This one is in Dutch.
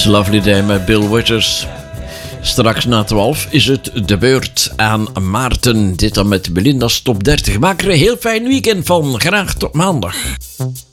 Lovely Day met Bill Withers. Straks na 12 is het de beurt aan Maarten. Dit dan met Belinda's Top 30. Maak er een heel fijn weekend van. Graag tot maandag.